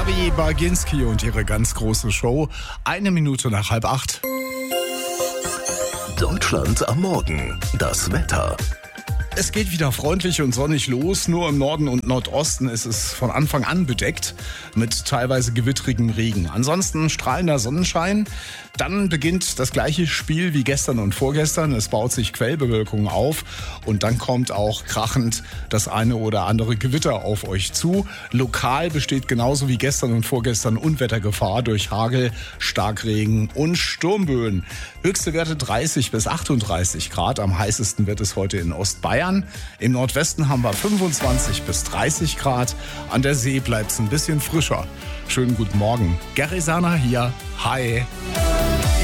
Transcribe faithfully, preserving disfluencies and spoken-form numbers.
Gabi Baginski und ihre ganz große Show. Eine Minute nach halb acht. Deutschland am Morgen. Das Wetter. Es geht wieder freundlich und sonnig los, nur im Norden und Nordosten ist es von Anfang an bedeckt mit teilweise gewittrigem Regen. Ansonsten strahlender Sonnenschein. Dann beginnt das gleiche Spiel wie gestern und vorgestern. Es baut sich Quellbewölkung auf und dann kommt auch krachend das eine oder andere Gewitter auf euch zu. Lokal besteht genauso wie gestern und vorgestern Unwettergefahr durch Hagel, Starkregen und Sturmböen. Höchste Werte dreißig bis achtunddreißig Grad. Am heißesten wird es heute in Ostbayern. Im Nordwesten haben wir fünfundzwanzig bis dreißig Grad. An der See bleibt es ein bisschen frischer. Schönen guten Morgen. Gary Sana hier. Hi.